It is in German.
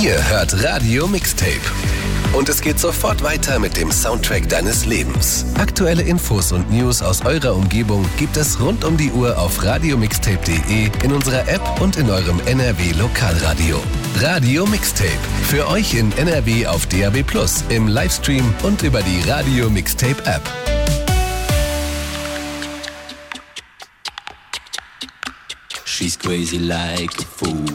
Ihr hört Radio Mixtape. Und es geht sofort weiter mit dem Soundtrack deines Lebens. Aktuelle Infos und News aus eurer Umgebung gibt es rund um die Uhr auf radiomixtape.de, in unserer App und in eurem NRW Lokalradio. Radio Mixtape. Für euch in NRW auf DAB+, im Livestream und über die Radio Mixtape App. She's crazy like a fool.